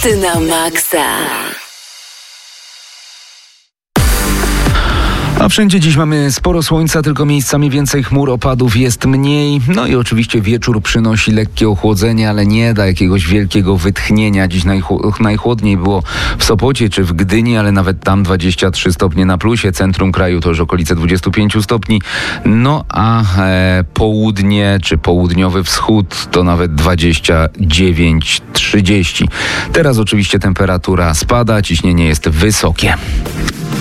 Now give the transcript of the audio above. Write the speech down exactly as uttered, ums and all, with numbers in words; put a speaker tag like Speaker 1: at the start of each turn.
Speaker 1: Hity na maksa.
Speaker 2: A wszędzie dziś mamy sporo słońca, tylko miejscami więcej chmur, opadów jest mniej. No i oczywiście wieczór przynosi lekkie ochłodzenie, ale nie da jakiegoś wielkiego wytchnienia. Dziś najch- najchłodniej było w Sopocie czy w Gdyni, ale nawet tam dwadzieścia trzy stopnie na plusie. Centrum kraju to już okolice dwadzieścia pięć stopni. No a e, południe czy południowy wschód to nawet dwadzieścia dziewięć trzydzieści. Teraz oczywiście temperatura spada, ciśnienie jest wysokie.